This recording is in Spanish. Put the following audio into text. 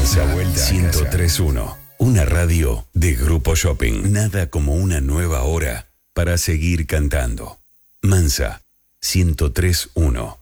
casa, 103.1. Una radio de Grupo Shopping. Nada como una nueva hora para seguir cantando. Mansa, 103.1.